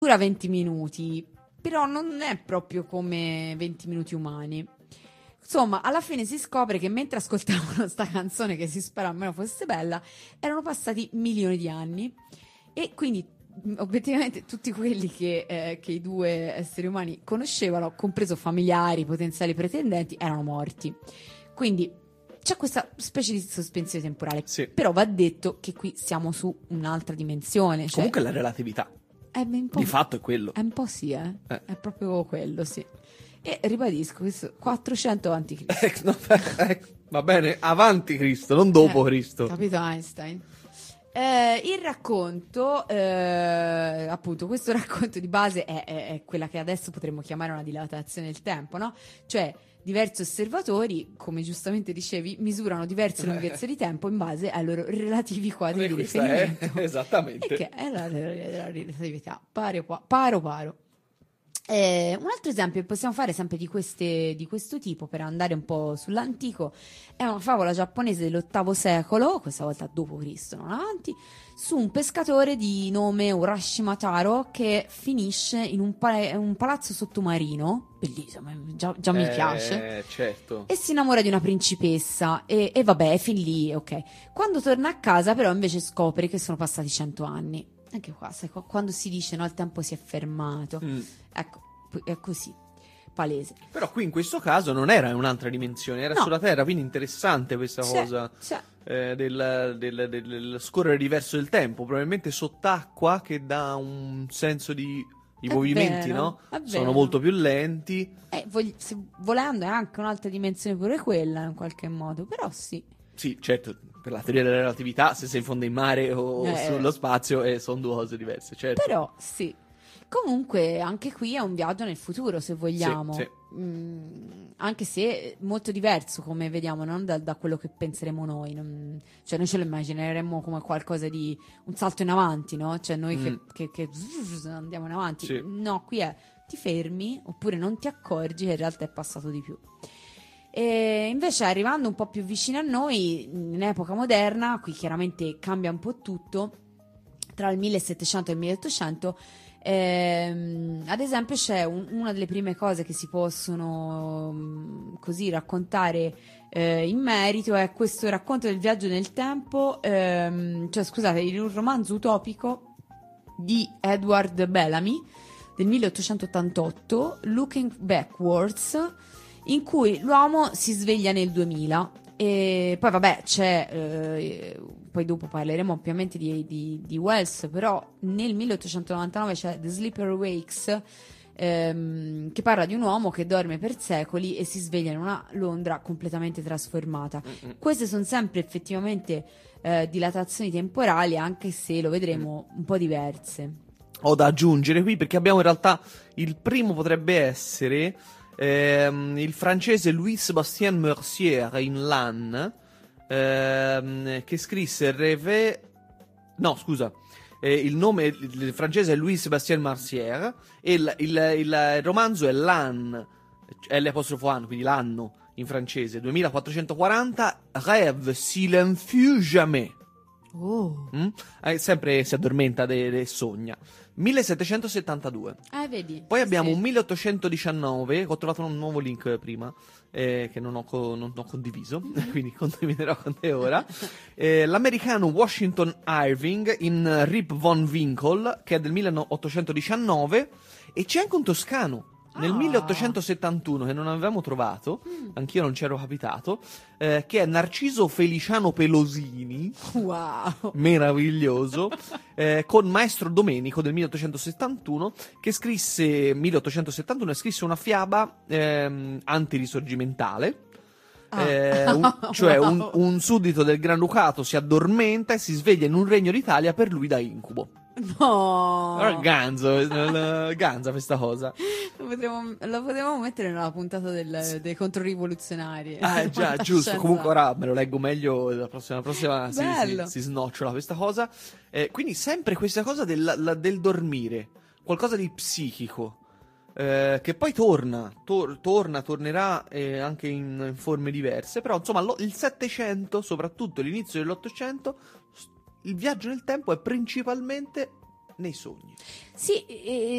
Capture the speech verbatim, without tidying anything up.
dura venti minuti, però non è proprio come venti minuti umani. Insomma, alla fine si scopre che mentre ascoltavano sta canzone, che si spera almeno fosse bella, erano passati milioni di anni, e quindi obiettivamente tutti quelli che, eh, che i due esseri umani conoscevano, compreso familiari, potenziali pretendenti, erano morti. Quindi c'è questa specie di sospensione temporale. Sì. Però va detto che qui siamo su un'altra dimensione. Cioè, Comunque la relatività, è un po', di fatto è quello. è un po' sì, eh? Eh. È proprio quello, sì. E ribadisco, questo quattrocento avanti Cristo. Eh, no, eh, va bene, avanti Cristo, non dopo Eh, Cristo. Capito Einstein? Eh, il racconto, eh, appunto, questo racconto di base è, è- è quella che adesso potremmo chiamare una dilatazione del tempo, no? Cioè, diversi osservatori, come giustamente dicevi, misurano diverse lunghezze di tempo in base ai loro relativi quadri E di questa è riferimento. esattamente. E che è la, la- la relatività, paro pa- paro paro. Eh, un altro esempio che possiamo fare sempre di, queste, di questo tipo, per andare un po' sull'antico, è una favola giapponese dell'ottavo secolo, questa volta dopo Cristo, non avanti, su un pescatore di nome Urashima Taro che finisce in un, pa- un palazzo sottomarino, bellissimo, già, già mi Eh, piace, certo. e si innamora di una principessa e, e vabbè, è fin lì, ok. Quando torna a casa però invece scopre che sono passati cento anni. Anche qua, sai, qua- quando si dice no, il tempo si è fermato, Mm. ecco, p- è così, palese. Però qui in questo caso non era in un'altra dimensione, era No. sulla Terra, quindi interessante questa C'è- cosa c'è- eh, del, del- del- del scorrere diverso del tempo, probabilmente sott'acqua, che dà un senso di... I È movimenti, vero, no? è Sono vero. molto più lenti. eh, vogli- se- volendo è anche un'altra dimensione pure quella in qualche modo, però sì. Sì, certo, per la teoria della relatività, se sei in fondo in mare o Eh. sullo spazio, eh, sono due cose diverse, certo. Però sì. Comunque anche qui è un viaggio nel futuro, se vogliamo. Sì, Mm, anche se molto diverso, come vediamo, non da, da quello che penseremo noi. non- Cioè noi ce lo immagineremmo come qualcosa di un salto in avanti, no? Cioè noi Mm. che, che- che zzz, andiamo in avanti. Sì. No, qui è ti fermi oppure non ti accorgi che in realtà è passato di più. E invece arrivando un po' più vicino a noi, in epoca moderna, qui chiaramente cambia un po' tutto, tra il millesettecento e il milleottocento, ehm, ad esempio c'è un- una delle prime cose che si possono mm, così raccontare eh, in merito, è questo racconto del viaggio nel tempo, ehm, cioè scusate, in un romanzo utopico di Edward Bellamy del milleottocentottantotto, Looking Backwards, in cui l'uomo si sveglia nel duemila. E poi vabbè c'è eh, poi dopo parleremo ovviamente di, di, di Wells, però nel milleottocentonovantanove c'è The Sleeper Wakes, ehm, che parla di un uomo che dorme per secoli e si sveglia in una Londra completamente trasformata. Mm-mm. Queste sono sempre effettivamente eh, dilatazioni temporali, anche se lo vedremo un po' diverse. Ho da aggiungere qui, perché abbiamo in realtà il primo potrebbe essere ehm, il francese Louis-Sébastien Mercier in L'Anne, ehm, che scrisse Rêve... No, scusa. Eh, il nome il, il francese è Louis-Sébastien Mercier e il, il- il romanzo è L'Anne, L apostrofo Anne, quindi l'anno in francese, duemilaquattrocentoquaranta, Rêve s'il en fut jamais. Oh. Mm? Eh, sempre si addormenta e sogna. millesettecentosettantadue. Eh, vedi? Poi abbiamo Sì. un milleottocentodiciannove, ho trovato un nuovo link prima, eh, che non ho, co- non ho condiviso, quindi condividerò con te ora. Eh, l'americano Washington Irving in Rip Von Winkle, che è del milleottocentodiciannove, e c'è anche un toscano. Nel Ah. milleottocentosettantuno, che non avevamo trovato, Mm. anch'io non c'ero capitato, eh, che è Narciso Feliciano Pelosini, Wow. meraviglioso, eh, con Maestro Domenico del milleottocentosettantuno, che scrisse milleottocentosettantuno e scrisse una fiaba ehm, antirisorgimentale. Ah. eh, un- cioè un, un suddito del Granducato si addormenta e si sveglia in un regno d'Italia per lui da incubo. No. Allora, ganzo, eh, ganza questa cosa. Lo potremmo, lo potevamo mettere nella puntata del- dei controrivoluzionari. Ah, già, giusto. Comunque ora me lo leggo meglio. La prossima, la prossima si, Bello. si, si snocciola questa cosa. Eh, quindi sempre questa cosa del, la- del dormire, qualcosa di psichico, eh, che poi torna, tor- torna, tornerà eh, anche in, in forme diverse. Però insomma lo- il Settecento, soprattutto l'inizio dell'Ottocento, s- il viaggio nel tempo è principalmente nei sogni. Sì, e,